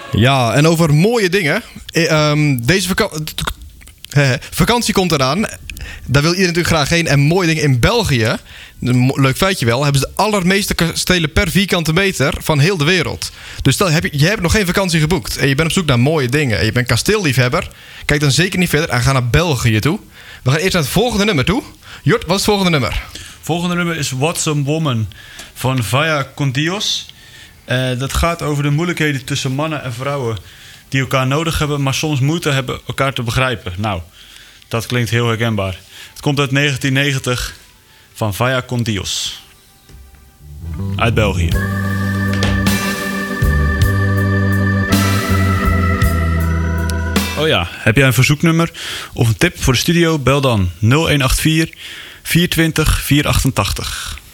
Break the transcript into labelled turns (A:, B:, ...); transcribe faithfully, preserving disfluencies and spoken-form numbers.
A: Ja, en over mooie dingen. Eh, um, deze vaka- vakantie komt eraan. Daar wil iedereen natuurlijk graag heen. En mooie dingen in België, een leuk feitje wel, hebben ze de allermeeste kastelen per vierkante meter van heel de wereld. Dus stel, heb je, je hebt nog geen vakantie geboekt en je bent op zoek naar mooie dingen en je bent kasteelliefhebber, kijk dan zeker niet verder en ga naar België toe. We gaan eerst naar het volgende nummer toe. Jort, wat is het volgende nummer?
B: Volgende nummer is What's a Woman van Vaya con Dios. Uh, dat gaat over de moeilijkheden tussen mannen en vrouwen die elkaar nodig hebben, maar soms moeite hebben elkaar te begrijpen. Nou, dat klinkt heel herkenbaar. Het komt uit negentien negentig van Vaya con Dios. Uit België. Oh ja, heb jij een verzoeknummer of een tip voor de studio? Bel dan nul een acht vier, vier twee nul, vier acht acht.